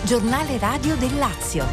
giornale radio del Lazio.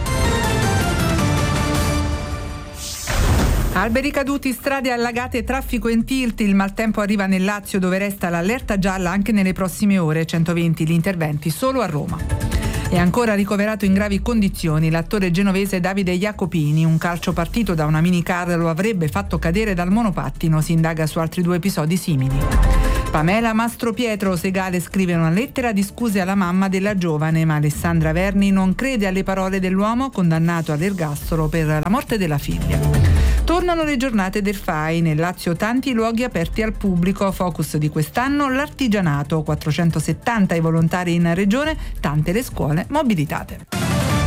Alberi caduti, strade allagate, traffico in tilt. Il maltempo arriva nel Lazio, dove resta l'allerta gialla anche nelle prossime ore. 120 gli interventi solo a Roma. È ancora ricoverato in gravi condizioni l'attore genovese Davide Jacopini. Un calcio partito da una minicar lo avrebbe fatto cadere dal monopattino. Si indaga su altri 2 episodi simili. Pamela Mastropietro Segale scrive una lettera di scuse alla mamma della giovane, ma Alessandra Verni non crede alle parole dell'uomo condannato all'ergastolo per la morte della figlia. Tornano le giornate del FAI, nel Lazio tanti luoghi aperti al pubblico, focus di quest'anno l'artigianato, 470 i volontari in regione, tante le scuole mobilitate.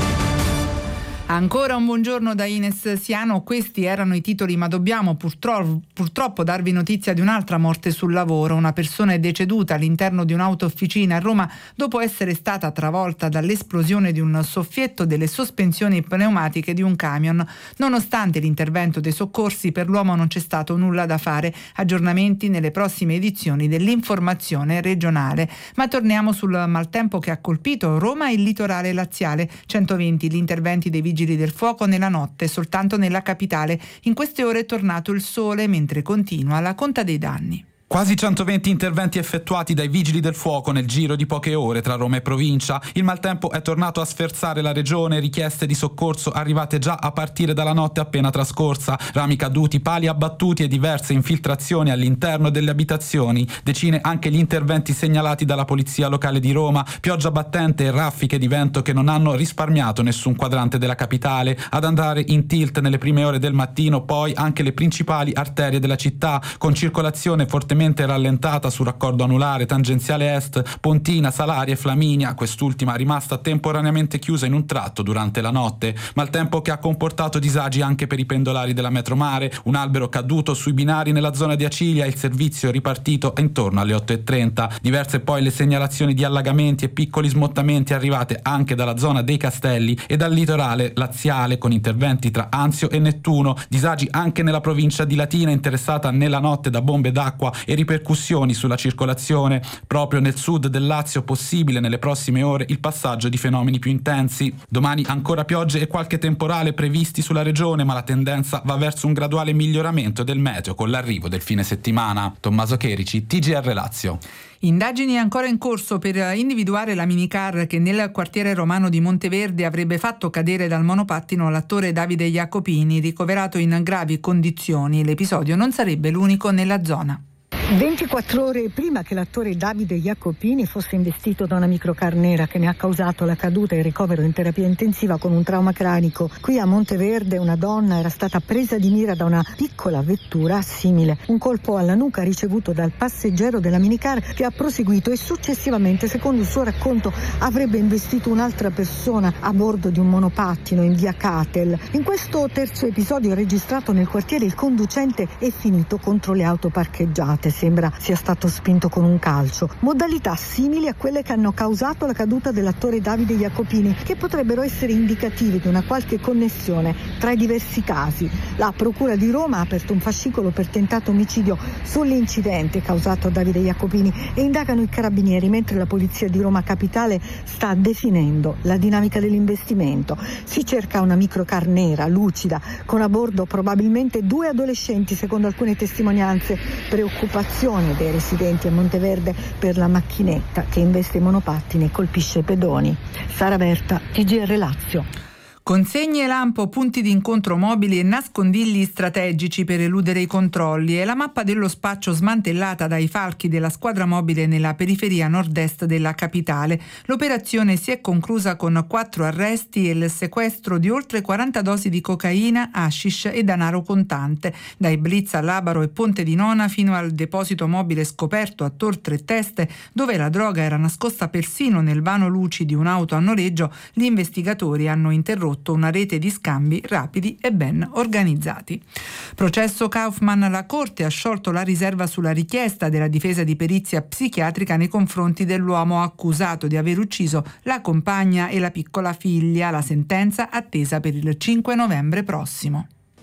Ancora un buongiorno da Ines Siano. Questi erano i titoli, ma dobbiamo purtroppo darvi notizia di un'altra morte sul lavoro. Una persona è deceduta all'interno di un'auto-officina a Roma dopo essere stata travolta dall'esplosione di un soffietto delle sospensioni pneumatiche di un camion. Nonostante l'intervento dei soccorsi, per l'uomo non c'è stato nulla da fare. Aggiornamenti nelle prossime edizioni dell'informazione regionale. Ma torniamo sul maltempo che ha colpito Roma e il litorale laziale. 120 gli interventi dei vigili del fuoco nella notte, soltanto nella capitale. In queste ore è tornato il sole, mentre continua la conta dei danni. Quasi 120 interventi effettuati dai vigili del fuoco nel giro di poche ore tra Roma e provincia. Il maltempo è tornato a sferzare la regione, richieste di soccorso arrivate già a partire dalla notte appena trascorsa. Rami caduti, pali abbattuti e diverse infiltrazioni all'interno delle abitazioni. Decine anche gli interventi segnalati dalla polizia locale di Roma. Pioggia battente e raffiche di vento che non hanno risparmiato nessun quadrante della capitale. Ad andare in tilt nelle prime ore del mattino poi anche le principali arterie della città, con circolazione fortemente rallentata su raccordo anulare, tangenziale est, Pontina, Salaria e Flaminia, quest'ultima rimasta temporaneamente chiusa in un tratto durante la notte. Maltempo che ha comportato disagi anche per i pendolari della Metromare, un albero caduto sui binari nella zona di Acilia, il servizio ripartito intorno alle 8:30. Diverse poi le segnalazioni di allagamenti e piccoli smottamenti arrivate anche dalla zona dei Castelli e dal litorale laziale, con interventi tra Anzio e Nettuno. Disagi anche nella provincia di Latina, interessata nella notte da bombe d'acqua e ripercussioni sulla circolazione. Proprio nel sud del Lazio possibile nelle prossime ore il passaggio di fenomeni più intensi. Domani ancora piogge e qualche temporale previsti sulla regione, ma la tendenza va verso un graduale miglioramento del meteo con l'arrivo del fine settimana. Tommaso Cherici, TGR Lazio. Indagini ancora in corso per individuare la minicar che nel quartiere romano di Monteverde avrebbe fatto cadere dal monopattino l'attore Davide Jacopini, ricoverato in gravi condizioni. L'episodio non sarebbe l'unico nella zona. 24 ore prima che l'attore Davide Jacopini fosse investito da una microcar nera che ne ha causato la caduta e il ricovero in terapia intensiva con un trauma cranico, qui a Monteverde una donna era stata presa di mira da una piccola vettura simile. Un colpo alla nuca ricevuto dal passeggero della minicar che ha proseguito e successivamente, secondo il suo racconto, avrebbe investito un'altra persona a bordo di un monopattino in via Catel. In questo terzo episodio registrato nel quartiere il conducente è finito contro le auto parcheggiate. Sembra sia stato spinto con un calcio. Modalità simili a quelle che hanno causato la caduta dell'attore Davide Jacopini, che potrebbero essere indicative di una qualche connessione tra i diversi casi. La Procura di Roma ha aperto un fascicolo per tentato omicidio sull'incidente causato a Davide Jacopini e indagano i carabinieri, mentre la Polizia di Roma Capitale sta definendo la dinamica dell'investimento. Si cerca una microcar nera, lucida, con a bordo probabilmente 2 adolescenti, secondo alcune testimonianze. Preoccupazione dei residenti a Monteverde per la macchinetta che investe i monopattini e colpisce i pedoni. Sara Berta, TGR Lazio. Consegne lampo, punti di incontro mobili e nascondigli strategici per eludere i controlli. È la mappa dello spaccio smantellata dai falchi della squadra mobile nella periferia nord-est della capitale. L'operazione si è conclusa con 4 arresti e il sequestro di oltre 40 dosi di cocaina, hashish e denaro contante. Dai blitz all'Abaro e Ponte di Nona fino al deposito mobile scoperto a Tor Tre Teste, dove la droga era nascosta persino nel vano luci di un'auto a noleggio, gli investigatori hanno interrotto una rete di scambi rapidi e ben organizzati. Processo Kaufman, la Corte ha sciolto la riserva sulla richiesta della difesa di perizia psichiatrica nei confronti dell'uomo accusato di aver ucciso la compagna e la piccola figlia. La sentenza attesa per il 5 novembre prossimo.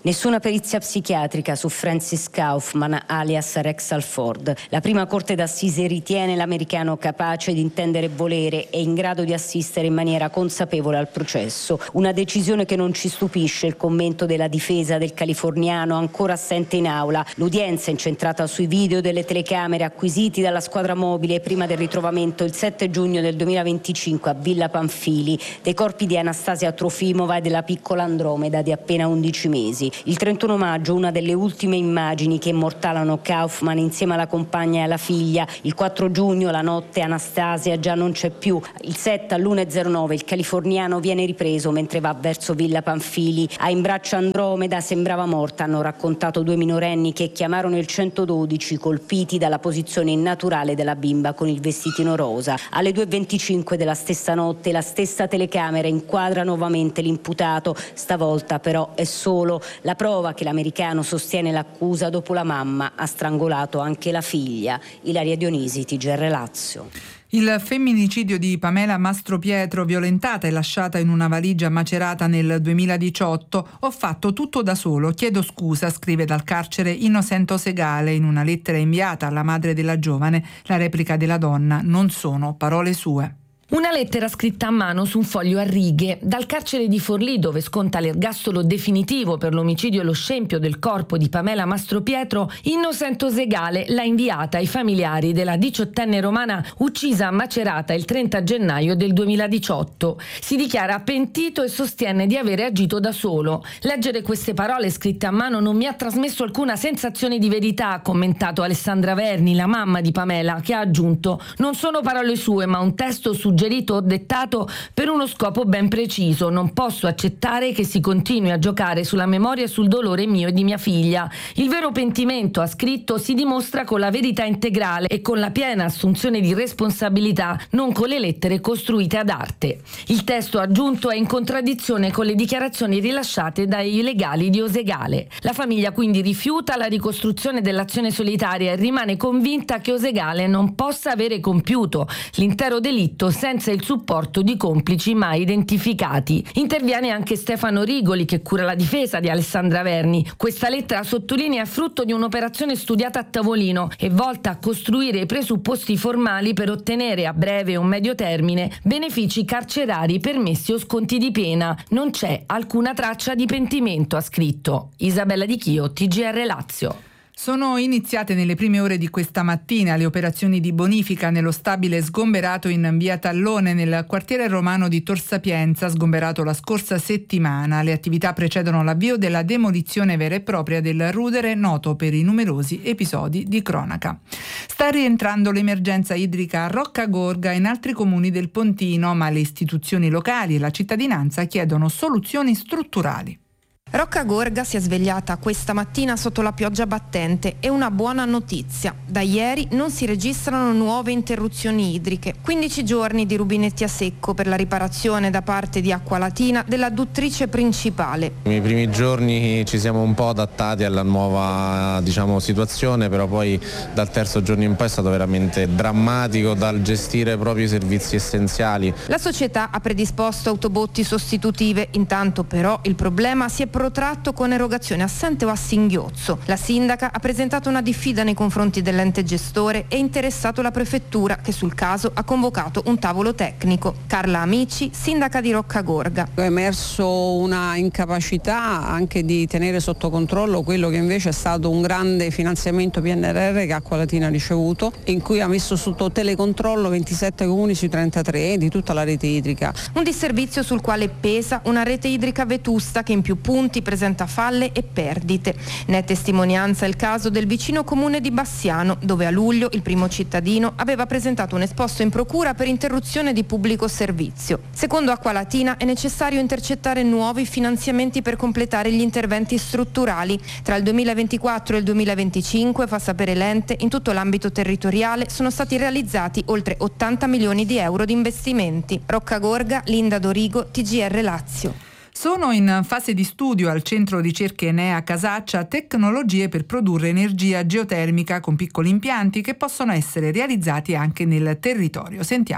Nessuna perizia psichiatrica su Francis Kaufman, alias Rex Alford. La prima corte d'assise ritiene l'americano capace di intendere e volere e in grado di assistere in maniera consapevole al processo. Una decisione che non ci stupisce, il commento della difesa del californiano ancora assente in aula. L'udienza è incentrata sui video delle telecamere acquisiti dalla squadra mobile prima del ritrovamento il 7 giugno del 2025 a Villa Pamphili dei corpi di Anastasia Trofimova e della piccola Andromeda di appena 11 mesi. Il 31 maggio, una delle ultime immagini che immortalano Kaufman insieme alla compagna e alla figlia. Il 4 giugno, la notte, Anastasia già non c'è più. Il 7 all'1:09 il californiano viene ripreso mentre va verso Villa Pamphili. Ha in braccio Andromeda, sembrava morta, hanno raccontato 2 minorenni che chiamarono il 112 colpiti dalla posizione innaturale della bimba con il vestitino rosa. Alle 2:25 della stessa notte la stessa telecamera inquadra nuovamente l'imputato. Stavolta però è solo. La prova che l'americano sostiene l'accusa dopo la mamma ha strangolato anche la figlia. Ilaria Dionisi, TGR Lazio. Il femminicidio di Pamela Mastropietro, violentata e lasciata in una valigia macerata nel 2018. Ho fatto tutto da solo, chiedo scusa, scrive dal carcere Innocento Segale in una lettera inviata alla madre della giovane. La replica della donna: non sono parole sue. Una lettera scritta a mano su un foglio a righe. Dal carcere di Forlì, dove sconta l'ergastolo definitivo per l'omicidio e lo scempio del corpo di Pamela Mastropietro, Innocento Segale l'ha inviata ai familiari della 18enne romana uccisa a Macerata il 30 gennaio del 2018. Si dichiara pentito e sostiene di avere agito da solo. Leggere queste parole scritte a mano non mi ha trasmesso alcuna sensazione di verità, ha commentato Alessandra Verni, la mamma di Pamela, che ha aggiunto: non sono parole sue, ma un testo suggerito o dettato per uno scopo ben preciso. Non posso accettare che si continui a giocare sulla memoria e sul dolore mio e di mia figlia. Il vero pentimento, ha scritto, si dimostra con la verità integrale e con la piena assunzione di responsabilità, non con le lettere costruite ad arte. Il testo aggiunto è in contraddizione con le dichiarazioni rilasciate dai legali di Osegale. La famiglia quindi rifiuta la ricostruzione dell'azione solitaria e rimane convinta che Osegale non possa avere compiuto l'intero delitto senza il supporto di complici mai identificati. Interviene anche Stefano Rigoli, che cura la difesa di Alessandra Verni. Questa lettera sottolinea frutto di un'operazione studiata a tavolino e volta a costruire i presupposti formali per ottenere a breve o medio termine benefici carcerari, permessi o sconti di pena. Non c'è alcuna traccia di pentimento, ha scritto. Isabella Di Chio, TGR Lazio. Sono iniziate nelle prime ore di questa mattina le operazioni di bonifica nello stabile sgomberato in via Tallone nel quartiere romano di Tor Sapienza, sgomberato la scorsa settimana. Le attività precedono l'avvio della demolizione vera e propria del rudere, noto per i numerosi episodi di cronaca. Sta rientrando l'emergenza idrica a Roccagorga e in altri comuni del Pontino, ma le istituzioni locali e la cittadinanza chiedono soluzioni strutturali. Roccagorga si è svegliata questa mattina sotto la pioggia battente e una buona notizia. Da ieri non si registrano nuove interruzioni idriche. 15 giorni di rubinetti a secco per la riparazione da parte di Acqualatina dell'adduttrice principale. Nei primi giorni ci siamo un po' adattati alla nuova situazione, però poi dal terzo giorno in poi è stato veramente drammatico dal gestire proprio i servizi essenziali. La società ha predisposto autobotti sostitutive, intanto però il problema si è protratto con erogazione assente o a singhiozzo. La sindaca ha presentato una diffida nei confronti dell'ente gestore e interessato la prefettura, che sul caso ha convocato un tavolo tecnico. Carla Amici, sindaca di Roccagorga. È emerso una incapacità anche di tenere sotto controllo quello che invece è stato un grande finanziamento PNRR che Acqualatina ha ricevuto, in cui ha messo sotto telecontrollo 27 comuni sui 33 di tutta la rete idrica. Un disservizio sul quale pesa una rete idrica vetusta che in più punti presenta falle e perdite. Ne è testimonianza il caso del vicino comune di Bassiano, dove a luglio il primo cittadino aveva presentato un esposto in procura per interruzione di pubblico servizio. Secondo Acqualatina è necessario intercettare nuovi finanziamenti per completare gli interventi strutturali. Tra il 2024 e il 2025, fa sapere l'ente, in tutto l'ambito territoriale sono stati realizzati oltre 80 milioni di euro di investimenti. Roccagorga, Linda Dorigo, TGR Lazio. Sono in fase di studio al Centro Ricerche Enea Casaccia tecnologie per produrre energia geotermica con piccoli impianti che possono essere realizzati anche nel territorio. Sentiamo.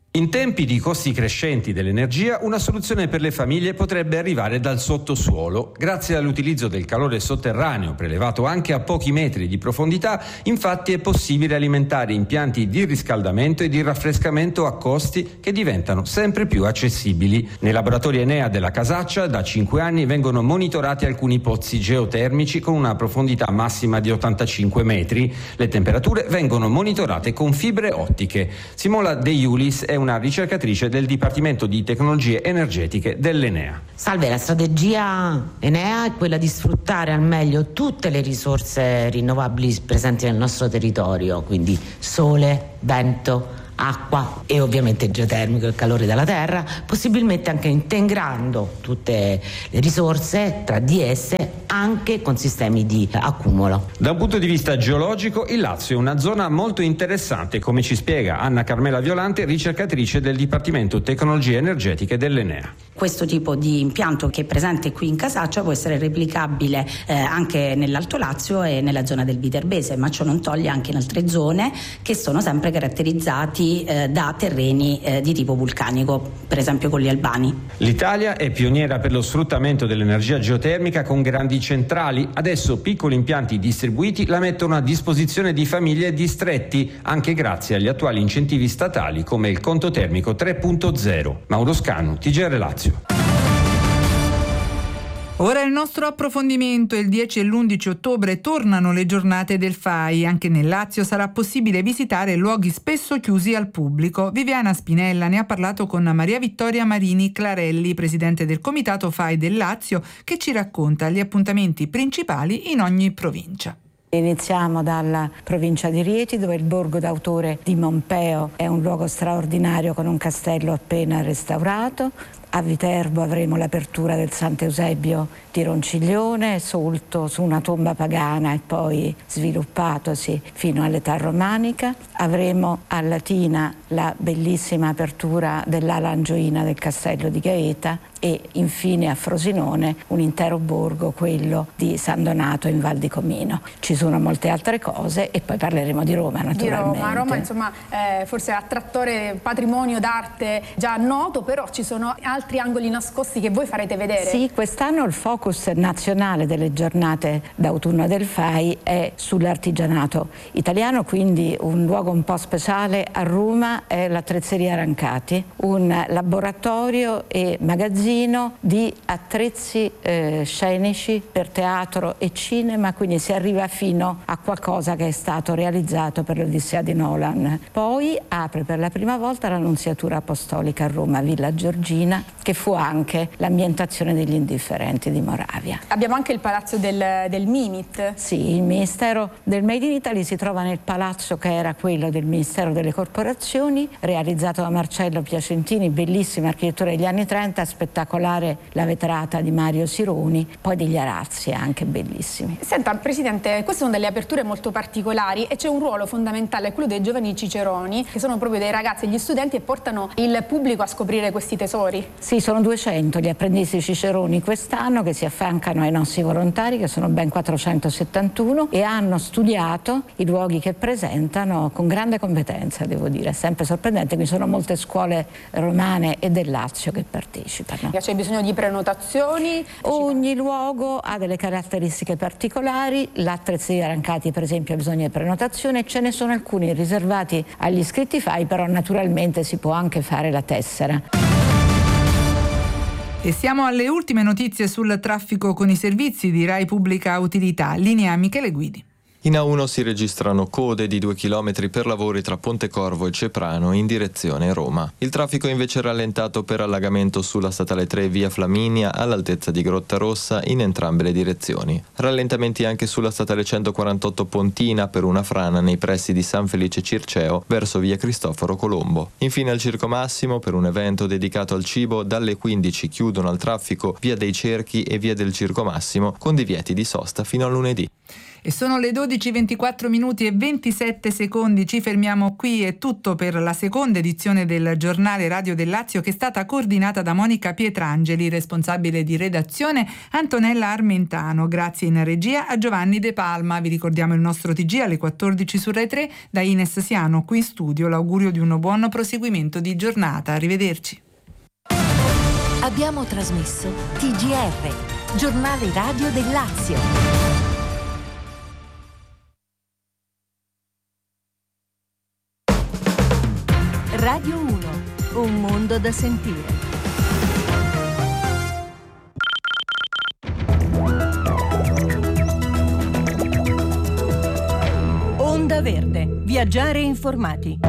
In tempi di costi crescenti dell'energia, una soluzione per le famiglie potrebbe arrivare dal sottosuolo. Grazie all'utilizzo del calore sotterraneo, prelevato anche a pochi metri di profondità, infatti è possibile alimentare impianti di riscaldamento e di raffrescamento a costi che diventano sempre più accessibili. Nei laboratori Enea della Casaccia da 5 anni vengono monitorati alcuni pozzi geotermici con una profondità massima di 85 metri. Le temperature vengono monitorate con fibre ottiche. Simona De Iulis è una ricercatrice del Dipartimento di Tecnologie Energetiche dell'Enea. Salve, la strategia Enea è quella di sfruttare al meglio tutte le risorse rinnovabili presenti nel nostro territorio, quindi sole, vento, acqua e ovviamente geotermico, il calore della terra, possibilmente anche integrando tutte le risorse tra di esse anche con sistemi di accumulo. Da un punto di vista geologico, il Lazio è una zona molto interessante, come ci spiega Anna Carmela Violante, ricercatrice del Dipartimento Tecnologie Energetiche dell'Enea. Questo tipo di impianto che è presente qui in Casaccia può essere replicabile anche nell'Alto Lazio e nella zona del Viterbese, ma ciò non toglie anche in altre zone che sono sempre caratterizzati da terreni di tipo vulcanico, per esempio con gli Albani. L'Italia è pioniera per lo sfruttamento dell'energia geotermica con grandi centrali. Adesso piccoli impianti distribuiti la mettono a disposizione di famiglie e distretti, anche grazie agli attuali incentivi statali come il conto termico 3.0. Mauro Scanu, TGR Lazio. Ora il nostro approfondimento. Il 10 e l'11 ottobre tornano le giornate del FAI. Anche nel Lazio sarà possibile visitare luoghi spesso chiusi al pubblico. Viviana Spinella ne ha parlato con Maria Vittoria Marini Clarelli, presidente del Comitato FAI del Lazio, che ci racconta gli appuntamenti principali in ogni provincia. Iniziamo dalla provincia di Rieti, dove il borgo d'autore di Mompeo è un luogo straordinario con un castello appena restaurato. A Viterbo avremo l'apertura del Sant'Eusebio di Ronciglione, sorto su una tomba pagana e poi sviluppatosi fino all'età romanica. Avremo a Latina la bellissima apertura dell'ala angioina del castello di Gaeta e infine a Frosinone un intero borgo, quello di San Donato in Val di Comino. Ci sono molte altre cose e poi parleremo di Roma, naturalmente. Roma insomma forse attrattore, patrimonio d'arte già noto, però ci sono altri angoli nascosti che voi farete vedere. Sì, quest'anno il focus nazionale delle giornate d'autunno del FAI è sull'artigianato italiano, quindi un luogo un po' speciale a Roma è l'Attrezzeria Rancati, un laboratorio e magazzino di attrezzi scenici per teatro e cinema, quindi si arriva fino a qualcosa che è stato realizzato per l'Odissea di Nolan. Poi apre per la prima volta l'Annunziatura Apostolica a Roma, Villa Giorgina, che fu anche l'ambientazione degli Indifferenti di Moravia. Abbiamo anche il palazzo del Mimit. Sì, il Ministero del Made in Italy si trova nel palazzo che era quello del Ministero delle Corporazioni, realizzato da Marcello Piacentini, bellissima architettura degli anni 30, spettacolare la vetrata di Mario Sironi, poi degli arazzi anche bellissimi. Senta, Presidente, queste sono delle aperture molto particolari e c'è un ruolo fondamentale, quello dei giovani ciceroni, che sono proprio dei ragazzi e gli studenti e portano il pubblico a scoprire questi tesori. Sì, sono 200 gli apprendisti ciceroni quest'anno che si affiancano ai nostri volontari, che sono ben 471, e hanno studiato i luoghi che presentano con grande competenza, devo dire, è sempre sorprendente. Qui sono molte scuole romane e del Lazio che partecipano. C'è bisogno di prenotazioni? Ogni luogo ha delle caratteristiche particolari, l'Attrezzeria Rancati per esempio ha bisogno di prenotazione, ce ne sono alcuni riservati agli iscritti FAI, però naturalmente si può anche fare la tessera. E siamo alle ultime notizie sul traffico con i servizi di Rai Pubblica Utilità. Linea Michele Guidi. In A1 si registrano code di 2 chilometri per lavori tra Pontecorvo e Ceprano in direzione Roma. Il traffico è invece rallentato per allagamento sulla statale 3 via Flaminia all'altezza di Grottarossa in entrambe le direzioni. Rallentamenti anche sulla statale 148 Pontina per una frana nei pressi di San Felice Circeo verso via Cristoforo Colombo. Infine al Circo Massimo per un evento dedicato al cibo dalle 15 chiudono al traffico via dei Cerchi e via del Circo Massimo con divieti di sosta fino a lunedì. E sono le 12:24 minuti e 27 secondi. Ci fermiamo qui. È tutto per la seconda edizione del giornale Radio del Lazio, che è stata coordinata da Monica Pietrangeli, responsabile di redazione Antonella Armentano. Grazie in regia a Giovanni De Palma. Vi ricordiamo il nostro TG alle 14 su Rai 3. Da Ines Siano qui in studio l'augurio di un buon proseguimento di giornata. Arrivederci. Abbiamo trasmesso TGR, giornale radio del Lazio. Radio 1, un mondo da sentire. Onda Verde, viaggiare informati.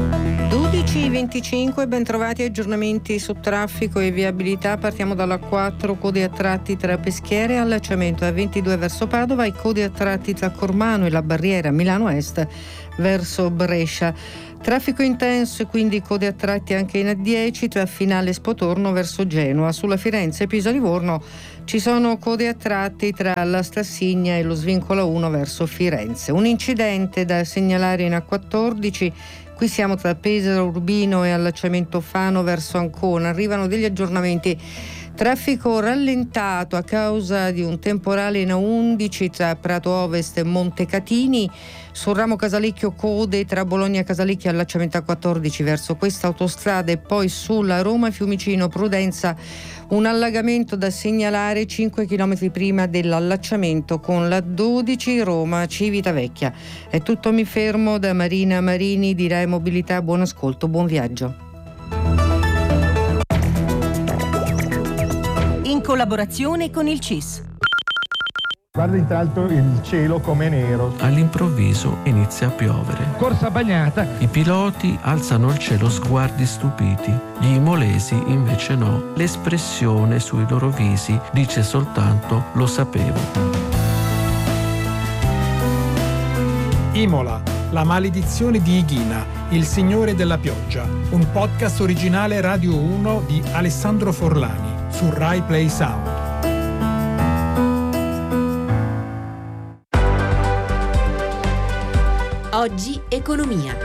12:25, bentrovati, aggiornamenti su traffico e viabilità. Partiamo dalla 4, code a tratti tra Peschiere, allacciamento A22 verso Padova, e code a tratti tra Cormano e la barriera Milano Est verso Brescia. Traffico intenso e quindi code a tratti anche in A10 tra Finale Spotorno verso Genova. Sulla Firenze-Pisa-Livorno ci sono code a tratti tra la Stassigna e lo svincolo 1 verso Firenze. Un incidente da segnalare in A14. Qui siamo tra Pesaro Urbino e allacciamento Fano verso Ancona. Arrivano degli aggiornamenti. Traffico rallentato a causa di un temporale in A11 tra Prato Ovest e Montecatini. Sul ramo Casalecchio code tra Bologna Casalecchio e allacciamento A14 verso questa autostrada, e poi sulla Roma Fiumicino Prudenza un allagamento da segnalare 5 km prima dell'allacciamento con la 12 Roma Civitavecchia. È tutto, mi fermo. Da Marina Marini di Rai Mobilità, buon ascolto, buon viaggio. In collaborazione con il CIS. Guarda intanto il cielo come nero. All'improvviso inizia a piovere. Corsa bagnata. I piloti alzano al cielo sguardi stupiti. Gli imolesi invece no. L'espressione sui loro visi dice soltanto "lo sapevo". Imola, la maledizione di Ighina, il signore della pioggia. Un podcast originale Radio 1 di Alessandro Forlani su Rai Play Sound. Oggi economia.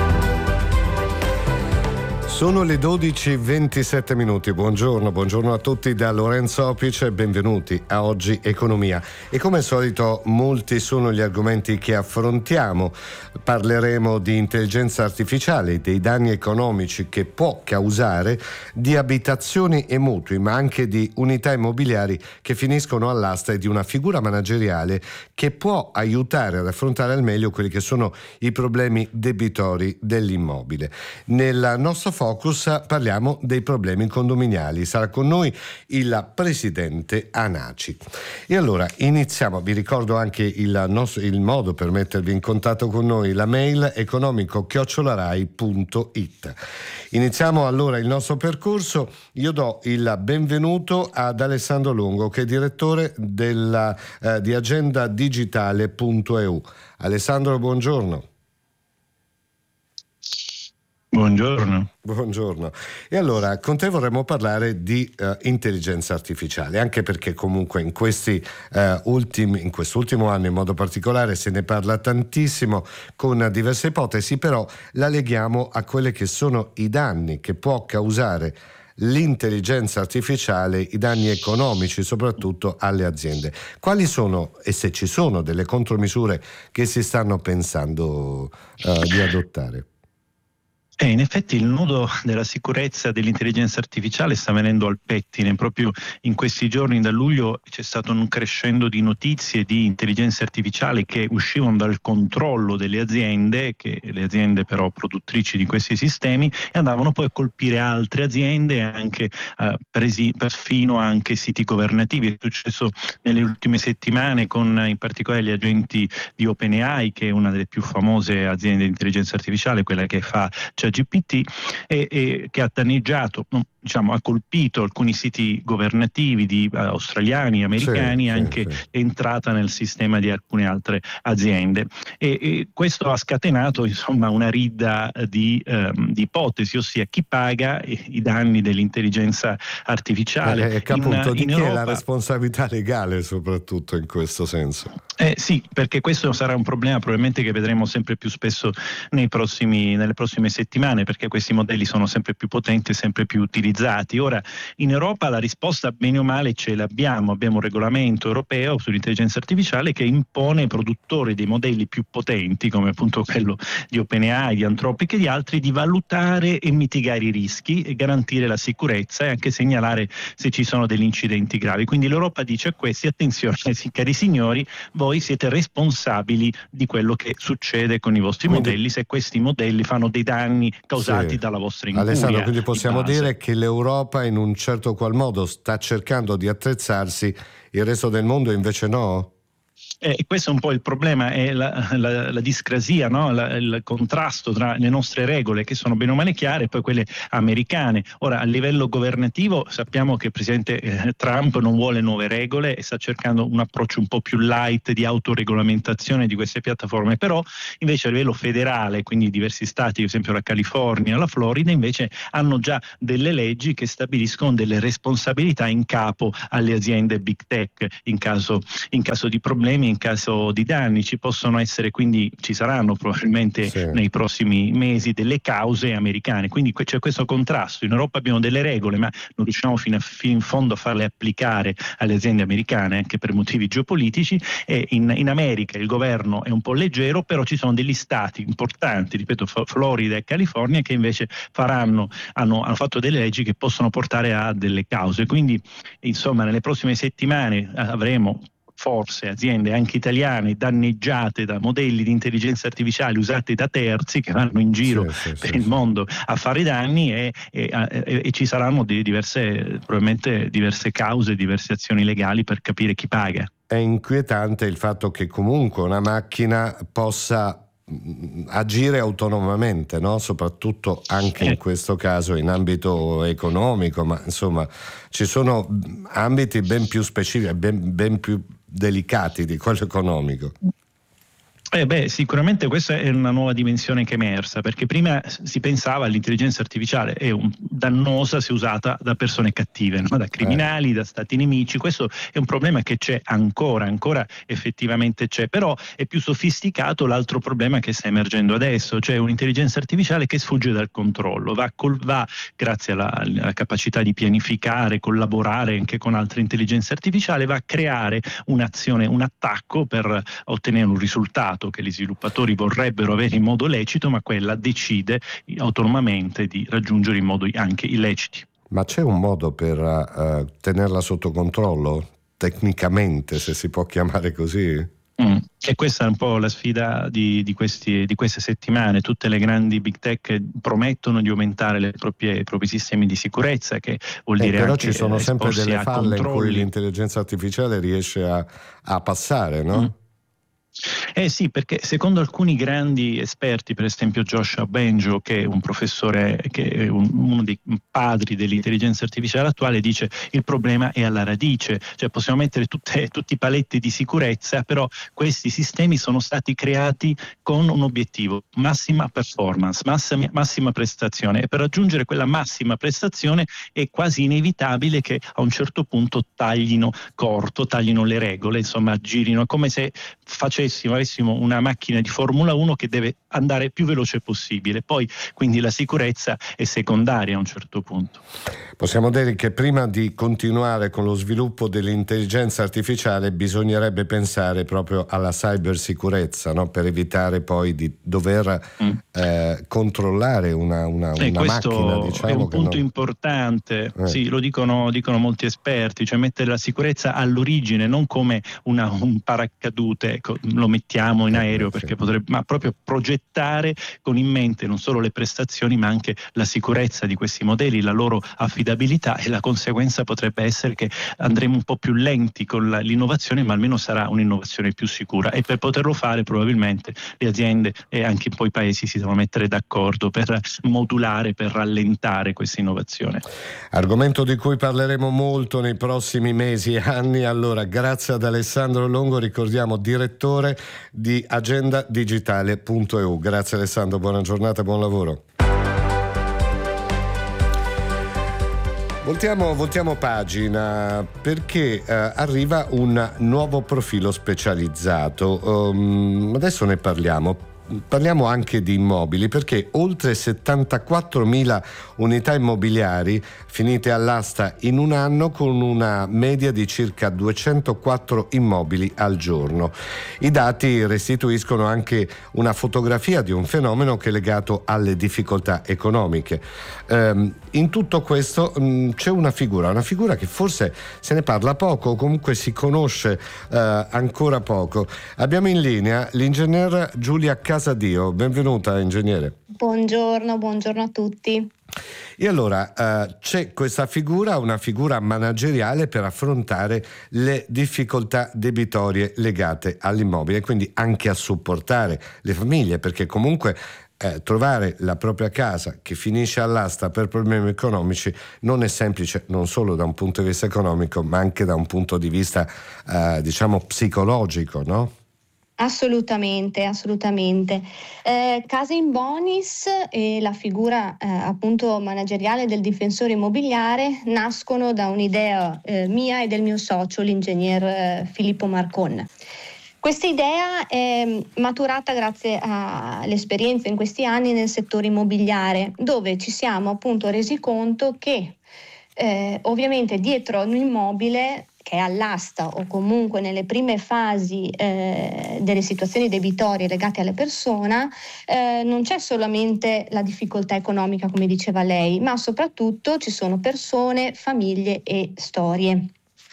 Sono le 12:27 minuti. Buongiorno a tutti da Lorenzo Opic e benvenuti a Oggi Economia. E come al solito molti sono gli argomenti che affrontiamo. Parleremo di intelligenza artificiale, dei danni economici che può causare, di abitazioni e mutui, ma anche di unità immobiliari che finiscono all'asta, e di una figura manageriale che può aiutare ad affrontare al meglio quelli che sono i problemi debitori dell'immobile. Nel nostro focus parliamo dei problemi condominiali. Sarà con noi il presidente ANACI. E allora iniziamo. Vi ricordo anche il modo per mettervi in contatto con noi, la mail economico@rai.it. Iniziamo allora il nostro percorso. Io do il benvenuto ad Alessandro Longo, che è direttore di agendadigitale.eu. Alessandro, buongiorno. Buongiorno. E allora con te vorremmo parlare di intelligenza artificiale, anche perché comunque in quest'ultimo anno in modo particolare se ne parla tantissimo con diverse ipotesi, però la leghiamo a quelle che sono i danni che può causare l'intelligenza artificiale, i danni economici soprattutto alle aziende. Quali sono, e se ci sono, delle contromisure che si stanno pensando di adottare? In effetti il nodo della sicurezza dell'intelligenza artificiale sta venendo al pettine. Proprio in questi giorni, da luglio, c'è stato un crescendo di notizie di intelligenza artificiale che uscivano dal controllo delle aziende, le aziende però produttrici di questi sistemi, e andavano poi a colpire altre aziende, anche perfino anche siti governativi. È successo nelle ultime settimane con in particolare gli agenti di OpenAI, che è una delle più famose aziende di intelligenza artificiale, quella che fa ChatGPT, e che ha danneggiato ha colpito alcuni siti governativi di australiani, americani, anche entrata nel sistema di alcune altre aziende, e questo ha scatenato insomma una ridda di ipotesi, ossia chi paga i danni dell'intelligenza artificiale. Chi è la responsabilità legale soprattutto in questo senso? Sì, perché questo sarà un problema probabilmente che vedremo sempre più spesso nelle prossime settimane, perché questi modelli sono sempre più potenti e sempre più utilizzati. Ora, in Europa la risposta bene o male ce l'abbiamo, abbiamo un regolamento europeo sull'intelligenza artificiale che impone ai produttori dei modelli più potenti, come appunto quello di OpenAI, di Anthropic e di altri, di valutare e mitigare i rischi e garantire la sicurezza e anche segnalare se ci sono degli incidenti gravi. Quindi l'Europa dice a questi: attenzione, cari signori, voi siete responsabili di quello che succede con i vostri modelli se questi modelli fanno dei danni causati dalla vostra incuria. Alessandro, quindi possiamo dire che l'Europa in un certo qual modo sta cercando di attrezzarsi, il resto del mondo invece no? Questo è un po' il problema, è la discrasia, no? Il contrasto tra le nostre regole, che sono bene o male chiare, e poi quelle americane. Ora, a livello governativo sappiamo che il presidente Trump non vuole nuove regole e sta cercando un approccio un po' più light di autoregolamentazione di queste piattaforme, però invece a livello federale, quindi diversi stati, ad esempio la California, la Florida, invece hanno già delle leggi che stabiliscono delle responsabilità in capo alle aziende big tech in caso di problemi, in caso di danni. Ci possono essere, quindi ci saranno probabilmente nei prossimi mesi delle cause americane, quindi c'è questo contrasto. In Europa abbiamo delle regole, ma non riusciamo fino in fondo a farle applicare alle aziende americane, anche per motivi geopolitici, e in America il governo è un po' leggero, però ci sono degli stati importanti, ripeto, Florida e California, che invece hanno fatto delle leggi che possono portare a delle cause. Quindi insomma nelle prossime settimane avremo forse aziende anche italiane danneggiate da modelli di intelligenza artificiale usati da terzi che vanno in giro per il mondo a fare danni, e ci saranno probabilmente diverse cause, diverse azioni legali per capire chi paga. È inquietante il fatto che comunque una macchina possa agire autonomamente, no? Soprattutto anche in questo caso in ambito economico, ma insomma ci sono ambiti ben più specifici, ben più delicati di quello economico. Sicuramente questa è una nuova dimensione che è emersa, perché prima si pensava all'intelligenza artificiale è dannosa se usata da persone cattive, no? Da criminali, da stati nemici. Questo è un problema che c'è ancora effettivamente c'è, però è più sofisticato l'altro problema che sta emergendo adesso, cioè un'intelligenza artificiale che sfugge dal controllo, va grazie alla capacità di pianificare, collaborare anche con altre intelligenze artificiali, va a creare un'azione, un attacco per ottenere un risultato che gli sviluppatori vorrebbero avere in modo lecito, ma quella decide autonomamente di raggiungere in modi anche illeciti. Ma c'è un modo per tenerla sotto controllo, tecnicamente, se si può chiamare così? E questa è un po' la sfida di queste settimane. Tutte le grandi big tech promettono di aumentare i propri sistemi di sicurezza, che vuol dire però anche ci sono sempre delle falle controlli in cui l'intelligenza artificiale riesce a passare, no? Sì, perché secondo alcuni grandi esperti, per esempio Joshua Bengio, che è un professore, che è uno dei padri dell'intelligenza artificiale attuale, dice il problema è alla radice, cioè possiamo mettere tutti i paletti di sicurezza, però questi sistemi sono stati creati con un obiettivo: massima performance, massima prestazione, e per raggiungere quella massima prestazione è quasi inevitabile che a un certo punto taglino le regole, insomma girino, come se avessimo una macchina di Formula 1 che deve andare più veloce possibile, poi quindi la sicurezza è secondaria a un certo punto. Possiamo dire che prima di continuare con lo sviluppo dell'intelligenza artificiale bisognerebbe pensare proprio alla cybersicurezza, no? Per evitare poi di dover controllare una macchina, diciamo, è un punto importante, sì, lo dicono molti esperti, cioè mettere la sicurezza all'origine, non come un paracadute. Ecco, lo mettiamo in aereo, perché potrebbe, ma proprio progettare con in mente non solo le prestazioni ma anche la sicurezza di questi modelli, la loro affidabilità, e la conseguenza potrebbe essere che andremo un po' più lenti con l'innovazione, ma almeno sarà un'innovazione più sicura, e per poterlo fare probabilmente le aziende e anche poi i paesi si devono mettere d'accordo per modulare, per rallentare questa innovazione. Argomento di cui parleremo molto nei prossimi mesi e anni. Allora, grazie ad Alessandro Longo, ricordiamo direttore di agendadigitale.eu. Grazie Alessandro, buona giornata e buon lavoro. Voltiamo pagina, perché arriva un nuovo profilo specializzato. Adesso ne parliamo. Parliamo anche di immobili, perché oltre 74.000 unità immobiliari finite all'asta in un anno, con una media di circa 204 immobili al giorno. I dati restituiscono anche una fotografia di un fenomeno che è legato alle difficoltà economiche. In tutto questo c'è una figura che forse se ne parla poco, o comunque si conosce ancora poco. Abbiamo in linea l'ingegner Giulia Casadio. Benvenuta, ingegnere. Buongiorno a tutti. E allora c'è questa figura, una figura manageriale per affrontare le difficoltà debitorie legate all'immobile, quindi anche a supportare le famiglie, perché comunque trovare la propria casa che finisce all'asta per problemi economici non è semplice, non solo da un punto di vista economico, ma anche da un punto di vista diciamo psicologico, no? Assolutamente. Casa in bonis e la figura appunto manageriale del difensore immobiliare nascono da un'idea mia e del mio socio, l'ingegner Filippo Marcon. Questa idea è maturata grazie all'esperienza in questi anni nel settore immobiliare, dove ci siamo appunto resi conto che ovviamente dietro un immobile che è all'asta o comunque nelle prime fasi delle situazioni debitorie legate alla persona, non c'è solamente la difficoltà economica, come diceva lei, ma soprattutto ci sono persone, famiglie e storie.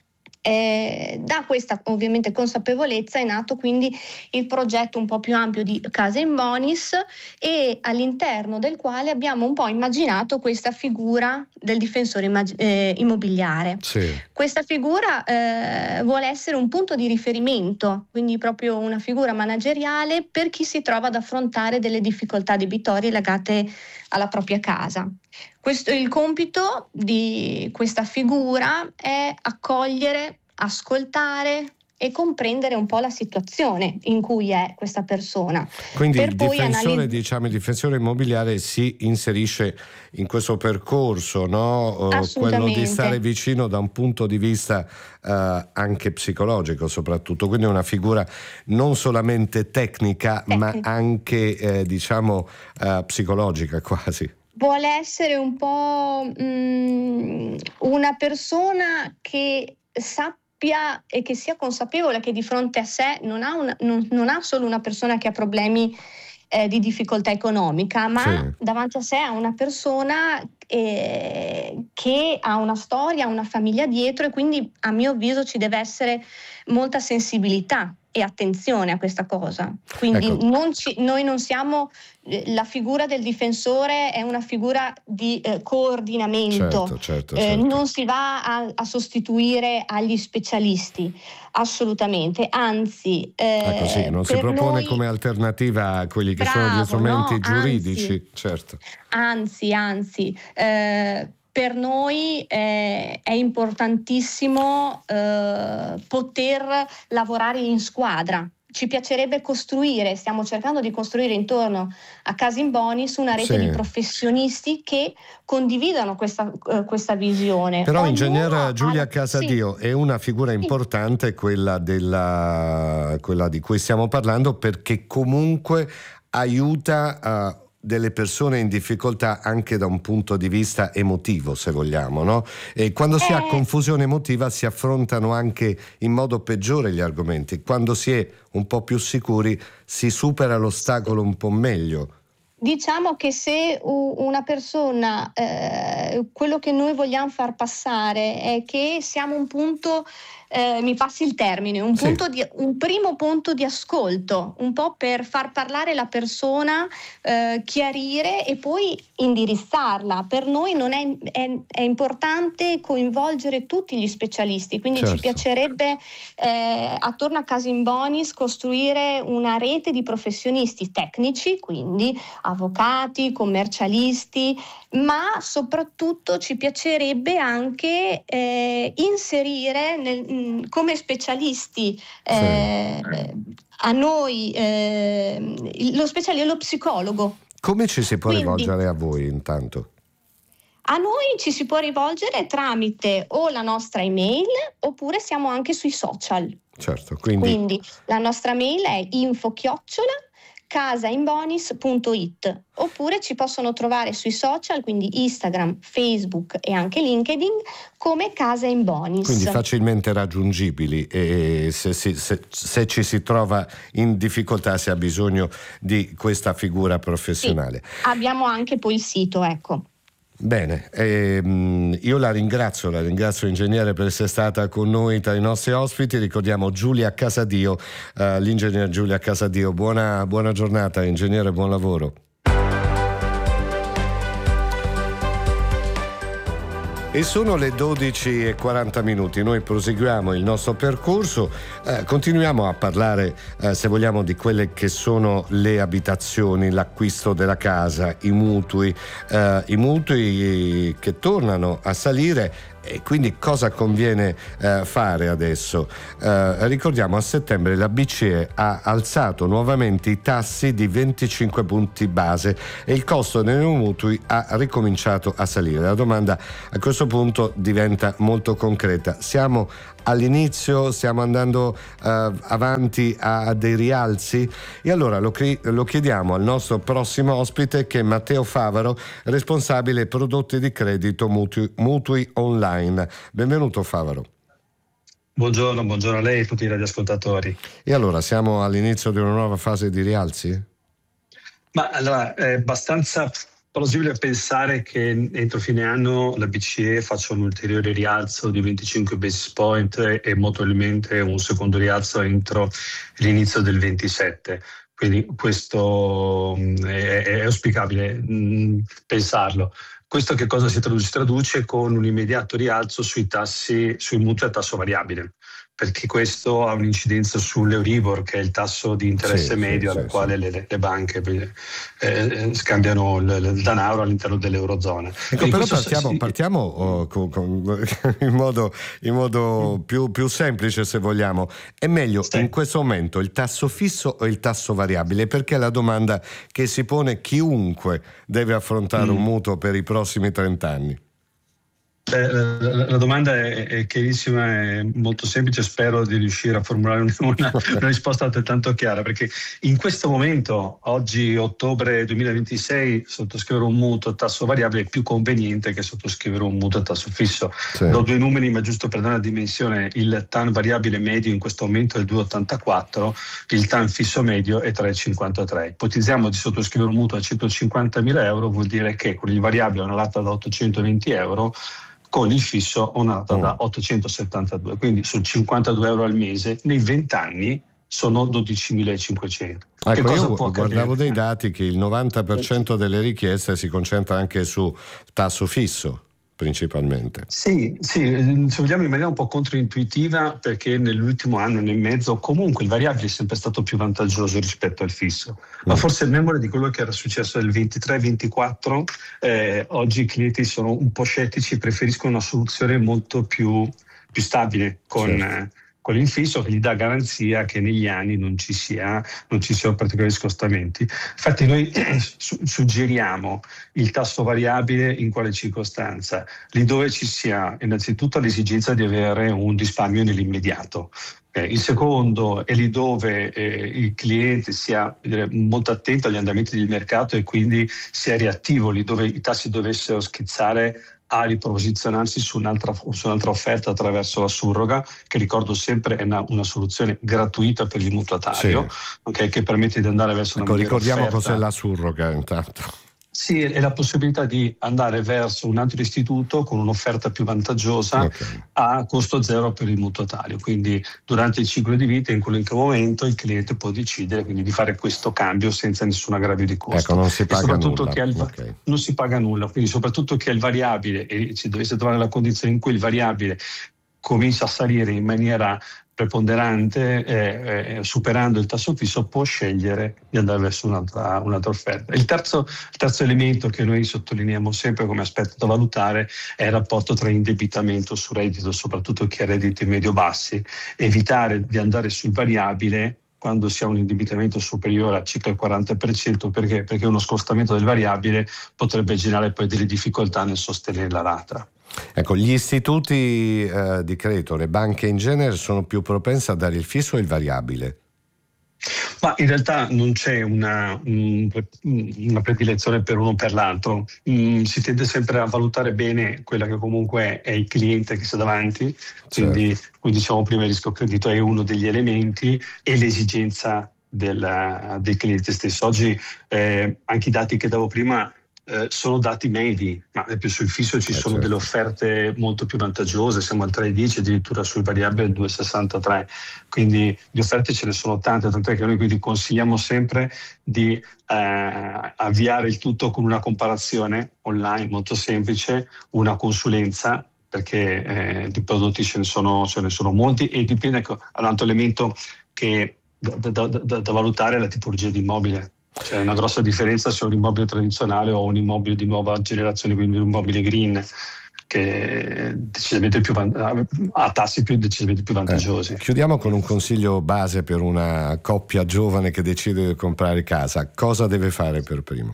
Da questa ovviamente consapevolezza è nato quindi il progetto un po' più ampio di Casa in bonis, e all'interno del quale abbiamo un po' immaginato questa figura del difensore immobiliare. Sì. Questa figura vuole essere un punto di riferimento, quindi proprio una figura manageriale per chi si trova ad affrontare delle difficoltà debitorie legate alla propria casa. Il compito di questa figura è accogliere, ascoltare e comprendere un po' la situazione in cui è questa persona. Quindi il difensore immobiliare si inserisce in questo percorso, no? Quello di stare vicino da un punto di vista anche psicologico soprattutto, quindi è una figura non solamente tecnica ma anche psicologica quasi. Vuole essere un po' una persona che sappia e che sia consapevole che di fronte a sé non ha solo una persona che ha problemi di difficoltà economica, ma davanti a sé ha una persona che ha una storia, una famiglia dietro, e quindi a mio avviso ci deve essere molta sensibilità e attenzione a questa cosa. Quindi noi non siamo, la figura del difensore è una figura di coordinamento, certo. Non si va a sostituire agli specialisti, assolutamente, anzi non si propone come alternativa a quelli che sono gli strumenti giuridici, certo. Anzi, per noi è importantissimo poter lavorare in squadra. Ci piacerebbe stiamo cercando di costruire intorno a Casa in bonis una rete di professionisti che condividano questa visione. Però ingegner Giulia Casadio è una figura importante, quella di cui stiamo parlando, perché comunque aiuta delle persone in difficoltà anche da un punto di vista emotivo, se vogliamo, no? E quando si ha confusione emotiva si affrontano anche in modo peggiore gli argomenti. Quando si è un po' più sicuri si supera l'ostacolo un po' meglio. Diciamo che se una persona, quello che noi vogliamo far passare è che siamo un punto mi passi il termine, un primo punto di ascolto, un po' per far parlare la persona, chiarire e poi indirizzarla. Per noi non è importante coinvolgere tutti gli specialisti, quindi ci piacerebbe attorno a Casa in Bonis costruire una rete di professionisti tecnici, quindi avvocati, commercialisti, ma soprattutto ci piacerebbe anche inserire come specialisti a noi lo psicologo. Come ci si può rivolgere a voi intanto? A noi ci si può rivolgere tramite o la nostra email oppure siamo anche sui social. Certo, quindi la nostra mail è info@casainbonis.it, oppure ci possono trovare sui social, quindi Instagram, Facebook e anche LinkedIn come Casa in Bonis. Quindi facilmente raggiungibili, e se ci si trova in difficoltà, si ha bisogno di questa figura professionale. Sì, abbiamo anche poi il sito, ecco. Bene, io la ringrazio ingegnere per essere stata con noi tra i nostri ospiti. Ricordiamo Giulia Casadio, l'ingegner Giulia Casadio. Buona giornata ingegnere, buon lavoro. E sono le 12:40, noi proseguiamo il nostro percorso, continuiamo a parlare se vogliamo di quelle che sono le abitazioni, l'acquisto della casa, i mutui che tornano a salire. E quindi cosa conviene fare adesso? Ricordiamo, a settembre la BCE ha alzato nuovamente i tassi di 25 punti base e il costo dei mutui ha ricominciato a salire. La domanda a questo punto diventa molto concreta. Siamo all'inizio, stiamo andando avanti a dei rialzi? E allora lo chiediamo al nostro prossimo ospite, che è Matteo Favaro, responsabile prodotti di credito mutui online. Benvenuto Favaro. Buongiorno a lei e a tutti i radioascoltatori. E allora siamo all'inizio di una nuova fase di rialzi? Ma allora è abbastanza plausibile pensare che entro fine anno la BCE faccia un ulteriore rialzo di 25 basis point e molto probabilmente un secondo rialzo entro l'inizio del 27. Quindi questo è auspicabile pensarlo. Questo che cosa si traduce? Si traduce con un immediato rialzo sui mutui a tasso variabile, perché questo ha un'incidenza sull'Euribor, che è il tasso di interesse medio al quale le banche scambiano il denaro all'interno dell'Eurozona. Ecco, però partiamo in modo più semplice, se vogliamo. È meglio in questo momento il tasso fisso o il tasso variabile? Perché è la domanda che si pone chiunque deve affrontare un mutuo per i prossimi 30 anni. La domanda è chiarissima, è molto semplice. Spero di riuscire a formulare una risposta altrettanto chiara, perché in questo momento, oggi ottobre 2026, sottoscrivere un mutuo a tasso variabile è più conveniente che sottoscrivere un mutuo a tasso fisso. Do due numeri, ma giusto per dare una dimensione: il TAN variabile medio in questo momento è 2,84, il TAN fisso medio è 3,53. Ipotizziamo di sottoscrivere un mutuo a 150.000 euro, vuol dire che con il variabile una rata da 820 euro, con il fisso una rata da 872, quindi su 52 euro al mese, nei 20 anni sono 12.500. Ecco, io guardavo dei dati che il 90% delle richieste si concentra anche su tasso fisso, principalmente. Sì, se vogliamo in maniera un po' controintuitiva, perché nell'ultimo anno e mezzo comunque il variabile è sempre stato più vantaggioso rispetto al fisso, ma forse a memoria di quello che era successo nel 23-24, oggi i clienti sono un po' scettici e preferiscono una soluzione molto più stabile con il fisso, che gli dà garanzia che negli anni non ci siano particolari scostamenti. Infatti noi suggeriamo il tasso variabile in quale circostanza? Lì dove ci sia innanzitutto l'esigenza di avere un risparmio nell'immediato. Il secondo è lì dove il cliente sia molto attento agli andamenti del mercato e quindi sia reattivo, lì dove i tassi dovessero schizzare a riposizionarsi su un'altra offerta attraverso la surroga, che ricordo sempre è una soluzione gratuita per il mutuatario, che permette di andare verso una migliore ricordiamo offerta. Cos'è la surroga intanto. Sì, è la possibilità di andare verso un altro istituto con un'offerta più vantaggiosa a costo zero per il mutuatario. Quindi durante il ciclo di vita, in qualunque momento, il cliente può decidere quindi di fare questo cambio senza nessun aggravio di costo. Ecco, non si paga nulla. Non si paga nulla, quindi soprattutto chi ha il variabile e si dovesse trovare la condizione in cui il variabile comincia a salire in maniera preponderante, superando il tasso fisso, può scegliere di andare verso un'altra offerta. Il terzo elemento che noi sottolineiamo sempre come aspetto da valutare è il rapporto tra indebitamento su reddito, soprattutto chi ha redditi medio-bassi, evitare di andare sul variabile quando si ha un indebitamento superiore a circa il 40%, perché uno scostamento del variabile potrebbe generare poi delle difficoltà nel sostenere la rata. Ecco, gli istituti di credito, le banche in genere, sono più propense a dare il fisso o il variabile? Ma in realtà non c'è una predilezione per uno o per l'altro. Si tende sempre a valutare bene quella che comunque è il cliente che sta davanti, quindi come diciamo prima il rischio credito è uno degli elementi e l'esigenza del cliente stesso. Oggi anche i dati che davo prima sono dati medi, ma più sul fisso ci sono delle offerte molto più vantaggiose, siamo al 3,10, addirittura sul variabile al 2,63, quindi di offerte ce ne sono tante, tant'è che noi quindi consigliamo sempre di avviare il tutto con una comparazione online molto semplice, una consulenza, perché di prodotti ce ne sono molti e dipende, ecco, un altro elemento che da valutare è la tipologia di immobile. C'è una grossa differenza se è un immobile tradizionale o un immobile di nuova generazione, quindi un immobile green che è decisamente ha tassi decisamente più vantaggiosi. Chiudiamo con un consiglio base per una coppia giovane che decide di comprare casa. Cosa deve fare per primo?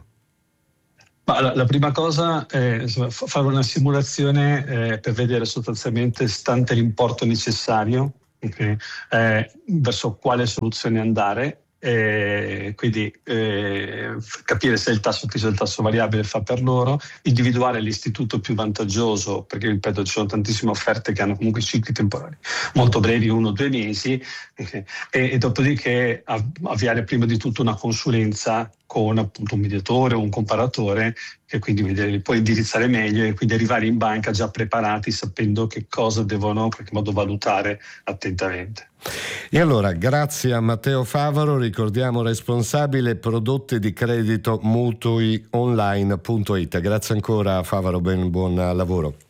Ma la prima cosa è fare una simulazione per vedere sostanzialmente, stante l'importo necessario, verso quale soluzione andare. Quindi capire se il tasso fisso e il tasso variabile fa per loro, individuare l'istituto più vantaggioso, perché ripeto ci sono tantissime offerte che hanno comunque cicli temporali molto brevi, 1 o 2 mesi, e dopodiché avviare prima di tutto una consulenza con appunto un mediatore o un comparatore che quindi li può indirizzare meglio e quindi arrivare in banca già preparati, sapendo che cosa devono in qualche modo valutare attentamente. E allora, grazie a Matteo Favaro, ricordiamo responsabile prodotti di credito mutuionline.it. Grazie ancora Favaro, buon lavoro.